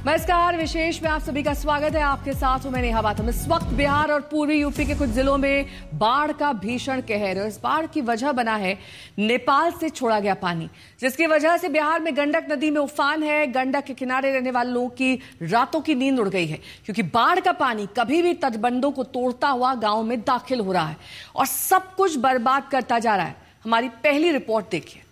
नमस्कार, विशेष में आप सभी का स्वागत है। आपके साथ हूं मैं नेहा बातम। इस वक्त बिहार और पूर्वी यूपी के कुछ जिलों में बाढ़ का भीषण कहर। इस बाढ़ की वजह बना है नेपाल से छोड़ा गया पानी, जिसकी वजह से बिहार में गंडक नदी में उफान है। गंडक के किनारे रहने वाले लोगों की रातों की नींद उड़ गई है, क्योंकि बाढ़ का पानी कभी भी तटबंधों को तोड़ता हुआ गांव में दाखिल हो रहा है और सब कुछ बर्बाद करता जा रहा है। हमारी पहली रिपोर्ट देखिए।